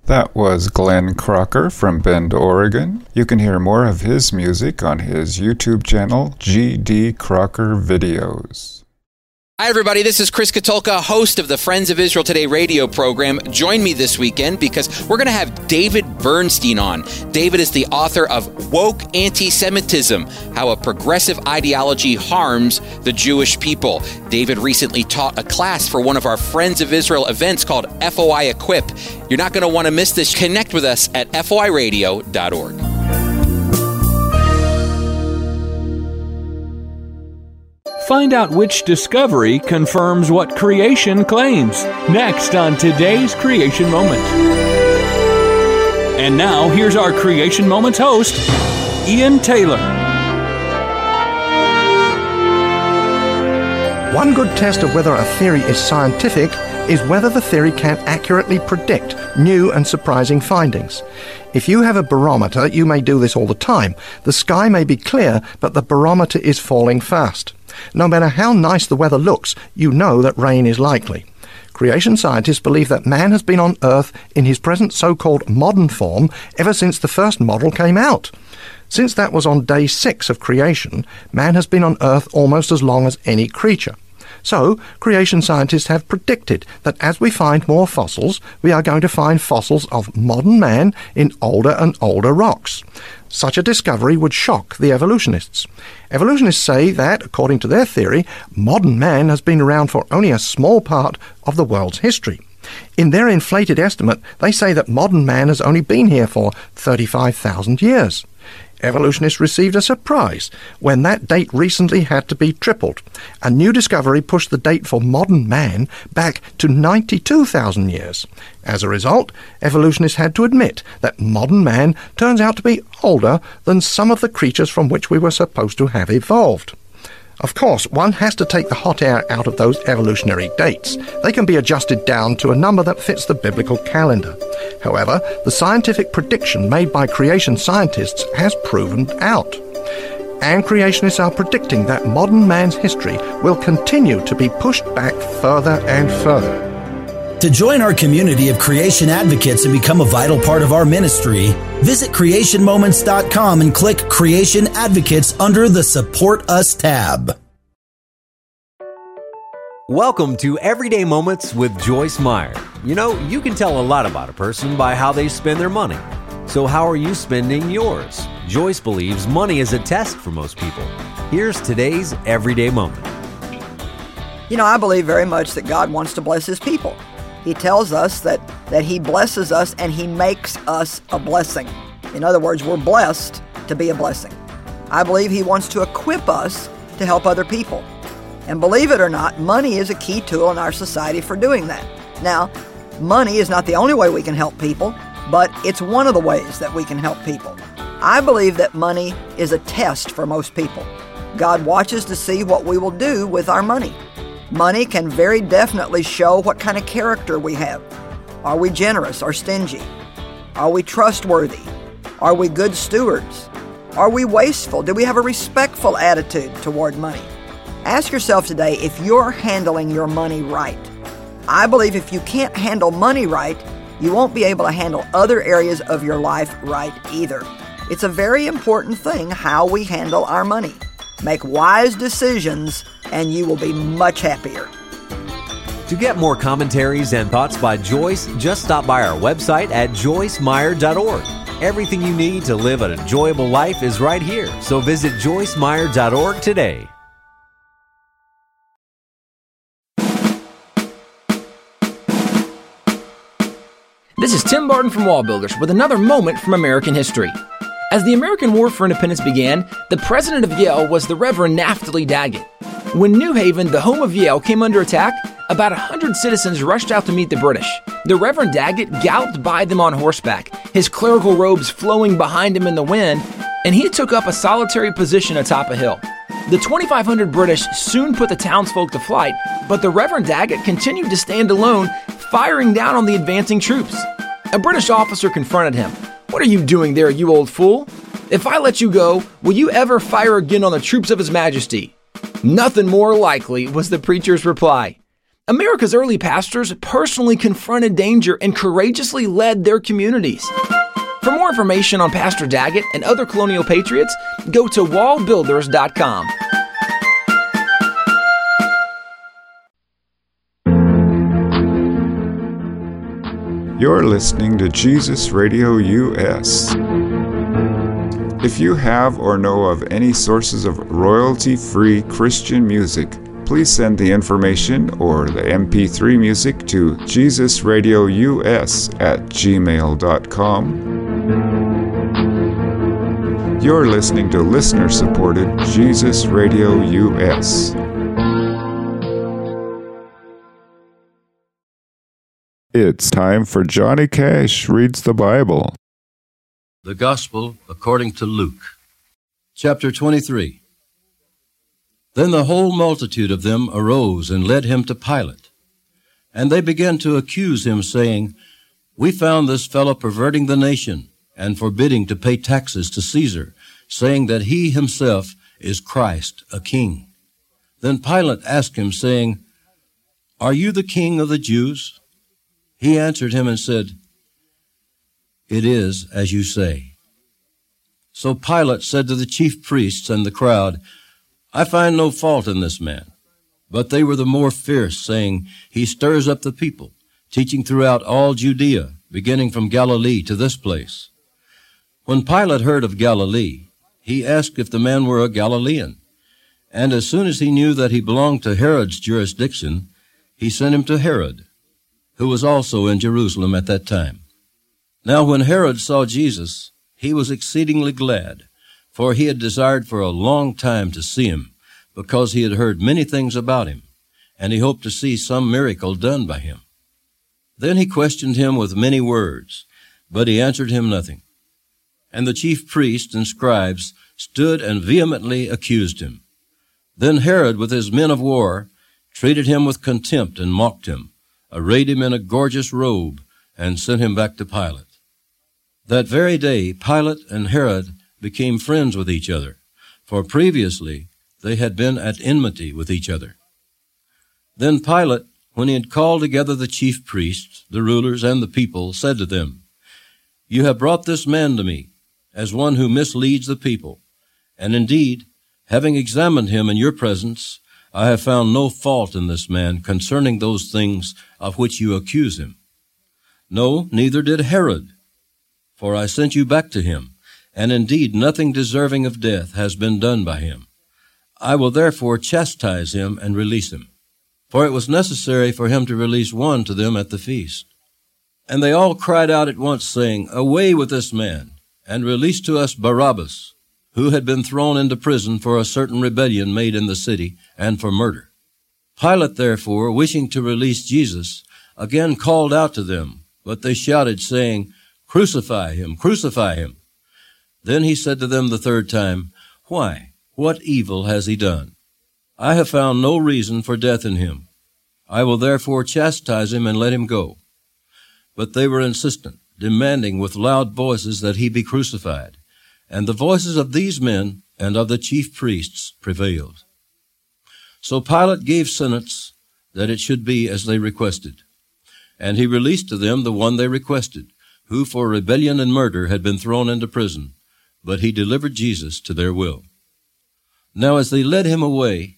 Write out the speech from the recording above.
That was Glenn Crocker from Bend, Oregon. You can hear more of his music on his YouTube channel, G.D. Crocker Videos. Hi, everybody. This is Chris Katulka, host of the Friends of Israel Today radio program. Join me this weekend because we're going to have David Bernstein on. David is the author of Woke Anti-Semitism, How a Progressive Ideology Harms the Jewish People. David recently taught a class for one of our Friends of Israel events called FOI Equip. You're not going to want to miss this. Connect with us at foiradio.org. Find out which discovery confirms what creation claims. Next on today's Creation Moment. And now, here's our Creation Moments host, Ian Taylor. One good test of whether a theory is scientific is whether the theory can accurately predict new and surprising findings. If you have a barometer, you may do this all the time. The sky may be clear, but the barometer is falling fast. No matter how nice the weather looks, you know that rain is likely. Creation scientists believe that man has been on Earth in his present so-called modern form ever since the first model came out. Since that was on day 6 of creation, man has been on Earth almost as long as any creature. So, creation scientists have predicted that as we find more fossils, we are going to find fossils of modern man in older and older rocks. Such a discovery would shock the evolutionists. Evolutionists say that, according to their theory, modern man has been around for only a small part of the world's history. In their inflated estimate, they say that modern man has only been here for 35,000 years. Evolutionists received a surprise when that date recently had to be tripled. A new discovery pushed the date for modern man back to 92,000 years. As a result, evolutionists had to admit that modern man turns out to be older than some of the creatures from which we were supposed to have evolved. Of course, one has to take the hot air out of those evolutionary dates. They can be adjusted down to a number that fits the biblical calendar. However, the scientific prediction made by creation scientists has proven out. And creationists are predicting that modern man's history will continue to be pushed back further and further. To join our community of creation advocates and become a vital part of our ministry, visit creationmoments.com and click Creation Advocates under the Support Us tab. Welcome to Everyday Moments with Joyce Meyer. You know, you can tell a lot about a person by how they spend their money. So how are you spending yours? Joyce believes money is a test for most people. Here's today's Everyday Moment. You know, I believe very much that God wants to bless His people. He tells us that He blesses us and He makes us a blessing. In other words, we're blessed to be a blessing. I believe He wants to equip us to help other people. And believe it or not, money is a key tool in our society for doing that. Now, money is not the only way we can help people, but it's one of the ways that we can help people. I believe that money is a test for most people. God watches to see what we will do with our money. Money can very definitely show what kind of character we have. Are we generous or stingy? Are we trustworthy? Are we good stewards? Are we wasteful? Do we have a respectful attitude toward money? Ask yourself today if you're handling your money right. I believe if you can't handle money right, you won't be able to handle other areas of your life right either. It's a very important thing how we handle our money. Make wise decisions and you will be much happier. To get more commentaries and thoughts by Joyce, just stop by our website at joycemeyer.org. Everything you need to live an enjoyable life is right here, so visit joycemeyer.org today. This is Tim Barton from Wall Builders with another moment from American history. As the American War for Independence began, the president of Yale was the Reverend Naftali Daggett. When New Haven, the home of Yale, came under attack, about 100 citizens rushed out to meet the British. The Reverend Daggett galloped by them on horseback, his clerical robes flowing behind him in the wind, and he took up a solitary position atop a hill. The 2,500 British soon put the townsfolk to flight, but the Reverend Daggett continued to stand alone, firing down on the advancing troops. A British officer confronted him. "What are you doing there, you old fool? If I let you go, will you ever fire again on the troops of His Majesty?" "Nothing more likely," was the preacher's reply. America's early pastors personally confronted danger and courageously led their communities. For more information on Pastor Daggett and other colonial patriots, go to wallbuilders.com. You're listening to Jesus Radio US. If you have or know of any sources of royalty-free Christian music, please send the information or the MP3 music to jesusradious@gmail.com. You're listening to listener-supported Jesus Radio US. It's time for Johnny Cash Reads the Bible. The Gospel according to Luke, chapter 23. Then the whole multitude of them arose and led him to Pilate. And they began to accuse him, saying, We found this fellow perverting the nation and forbidding to pay taxes to Caesar, saying that he himself is Christ, a king. Then Pilate asked him, saying, Are you the king of the Jews? He answered him and said, It is as you say. So Pilate said to the chief priests and the crowd, I find no fault in this man. But they were the more fierce, saying, He stirs up the people, teaching throughout all Judea, beginning from Galilee to this place. When Pilate heard of Galilee, he asked if the man were a Galilean. And as soon as he knew that he belonged to Herod's jurisdiction, he sent him to Herod, who was also in Jerusalem at that time. Now when Herod saw Jesus, he was exceedingly glad, for he had desired for a long time to see him, because he had heard many things about him, and he hoped to see some miracle done by him. Then he questioned him with many words, but he answered him nothing. And the chief priests and scribes stood and vehemently accused him. Then Herod, with his men of war, treated him with contempt and mocked him, arrayed him in a gorgeous robe, and sent him back to Pilate. That very day Pilate and Herod became friends with each other, for previously they had been at enmity with each other. Then Pilate, when he had called together the chief priests, the rulers, and the people, said to them, You have brought this man to me, as one who misleads the people. And indeed, having examined him in your presence, I have found no fault in this man concerning those things of which you accuse him. No, neither did Herod, for I sent you back to him, and indeed nothing deserving of death has been done by him. I will therefore chastise him and release him. For it was necessary for him to release one to them at the feast. And they all cried out at once, saying, Away with this man, and release to us Barabbas, who had been thrown into prison for a certain rebellion made in the city, and for murder. Pilate, therefore, wishing to release Jesus, again called out to them, but they shouted, saying, Crucify him, crucify him. Then he said to them the third time, Why, what evil has he done? I have found no reason for death in him. I will therefore chastise him and let him go. But they were insistent, demanding with loud voices that he be crucified. And the voices of these men and of the chief priests prevailed. So Pilate gave sentence that it should be as they requested. And he released to them the one they requested, who for rebellion and murder had been thrown into prison, but he delivered Jesus to their will. Now as they led him away,